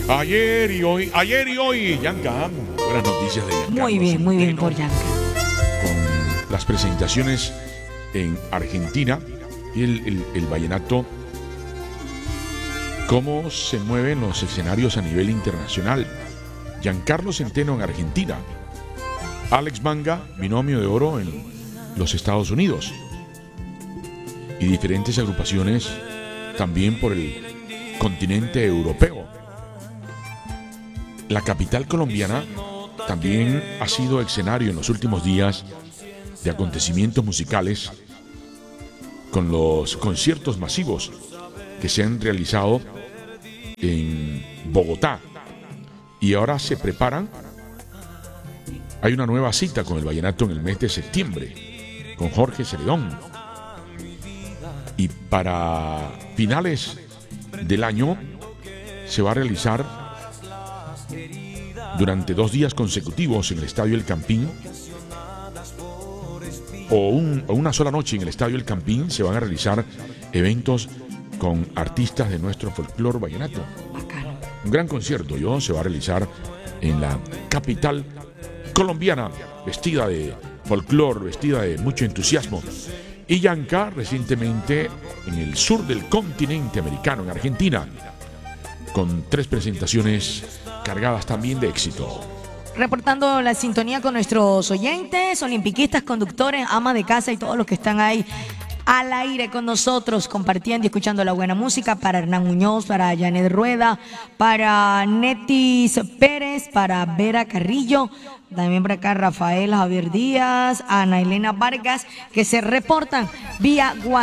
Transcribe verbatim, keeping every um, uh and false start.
Ayer y hoy, ayer y hoy, Yanka. Buenas noticias de Yanka. Muy bien, muy bien por Yanka. Con las presentaciones en Argentina y el, el, el vallenato, cómo se mueven los escenarios a nivel internacional. Giancarlo Centeno en Argentina, Alex Manga, binomio de oro en los Estados Unidos, y diferentes agrupaciones también por el continente europeo. La capital colombiana también ha sido escenario en los últimos días de acontecimientos musicales con los conciertos masivos que se han realizado en Bogotá, y ahora se preparan. Hay una nueva cita con el vallenato en el mes de septiembre con Jorge Celedón, y para finales del año se va a realizar durante dos días consecutivos en el Estadio El Campín, o, un, o una sola noche en el Estadio El Campín. Se van a realizar eventos con artistas de nuestro folclore vallenato. Un gran concierto, yo, se va a realizar en la capital colombiana, vestida de folclore, vestida de mucho entusiasmo. Y Yanka recientemente en el sur del continente americano, en Argentina, con tres presentaciones cargadas también de éxito. Reportando la sintonía con nuestros oyentes, olimpiquistas, conductores, amas de casa y todos los que están ahí al aire con nosotros, compartiendo y escuchando la buena música. Para Hernán Muñoz, para Janet Rueda, para Netis Pérez, para Vera Carrillo, también por acá Rafael Javier Díaz, Ana Elena Vargas, que se reportan vía WhatsApp.